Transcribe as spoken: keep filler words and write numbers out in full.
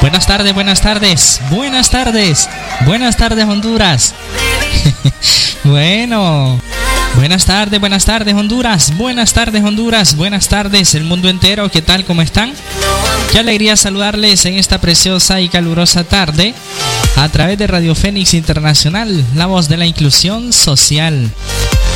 Buenas tardes, buenas tardes, buenas tardes, buenas tardes Honduras. Bueno, buenas tardes, buenas tardes Honduras, buenas tardes Honduras, buenas tardes el mundo entero, ¿qué tal? ¿Cómo están? Qué alegría saludarles en esta preciosa y calurosa tarde a través de Radio Fénix Internacional, la voz de la inclusión social.